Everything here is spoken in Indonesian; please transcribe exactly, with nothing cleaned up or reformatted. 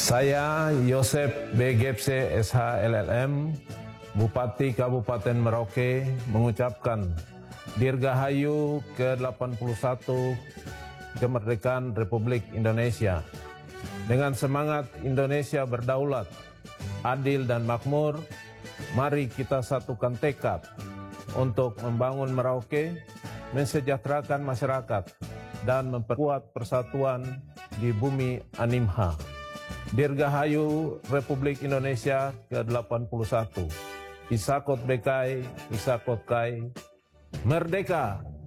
Saya Yosep B. Gepse S H L L M, Bupati Kabupaten Merauke, mengucapkan Dirgahayu ke delapan puluh satu Kemerdekaan Republik Indonesia. Dengan semangat Indonesia berdaulat, adil dan makmur, mari kita satukan tekad untuk membangun Merauke, mensejahterakan masyarakat, dan memperkuat persatuan di bumi Animha. Dirgahayu Republik Indonesia ke delapan puluh satu. Isakot Bekai, Isakot Kai, Merdeka!